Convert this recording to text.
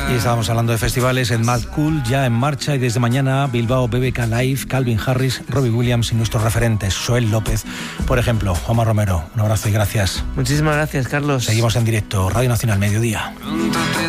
Y estábamos hablando de festivales, en Mad Cool ya en marcha, y desde mañana Bilbao BBK Live, Calvin Harris, Robbie Williams y nuestros referentes, Joel López, por ejemplo. Juanma Romero, un abrazo y gracias. Muchísimas gracias, Carlos. Seguimos en directo, Radio Nacional, mediodía.